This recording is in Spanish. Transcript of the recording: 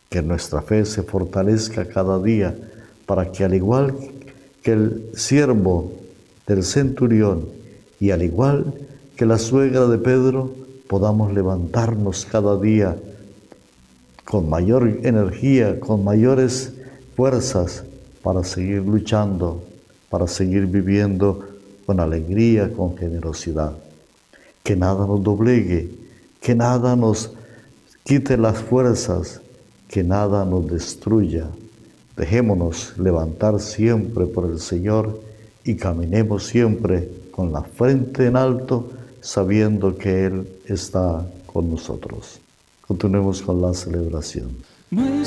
Que nuestra fe se fortalezca cada día para que, al igual que el siervo del centurión y al igual que la suegra de Pedro, podamos levantarnos cada día con mayor energía, con mayores fuerzas para seguir luchando, para seguir viviendo con alegría, con generosidad. Que nada nos doblegue, que nada nos quite las fuerzas, que nada nos destruya. Dejémonos levantar siempre por el Señor y caminemos siempre con la frente en alto, sabiendo que Él está con nosotros. Continuemos con la celebración.